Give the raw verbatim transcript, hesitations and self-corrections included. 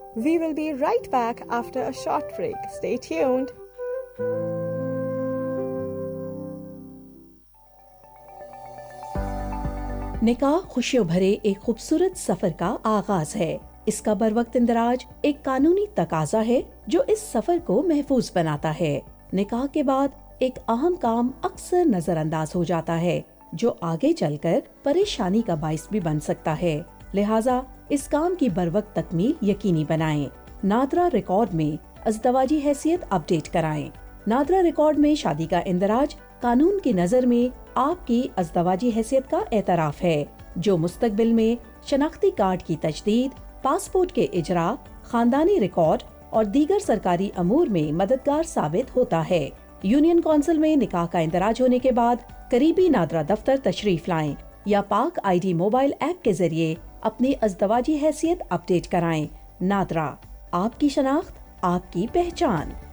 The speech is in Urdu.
We will be right back after a short break. Stay tuned. نکاح خوشیوں بھرے ایک خوبصورت سفر کا آغاز ہے. اس کا بروقت اندراج ایک قانونی تقاضا ہے جو اس سفر کو محفوظ بناتا ہے. نکاح کے بعد ایک اہم کام اکثر نظر انداز ہو جاتا ہے جو آگے چل کر پریشانی کا باعث بھی بن سکتا ہے. لہٰذا اس کام کی بروقت تکمیل یقینی بنائیں. نادرا ریکارڈ میں ازدواجی حیثیت اپ ڈیٹ کرائیں. نادرا ریکارڈ میں شادی کا اندراج قانون کی نظر میں آپ کی ازدواجی حیثیت کا اعتراف ہے جو مستقبل میں شناختی کارڈ کی تجدید، پاسپورٹ کے اجراء، خاندانی ریکارڈ اور دیگر سرکاری امور میں مددگار ثابت ہوتا ہے. یونین کونسل میں نکاح کا اندراج ہونے کے بعد قریبی نادرا دفتر تشریف لائیں یا پاک آئی ڈی موبائل ایپ کے ذریعے اپنی ازدواجی حیثیت اپ ڈیٹ کرائیں. نادرا، آپ کی شناخت، آپ کی پہچان.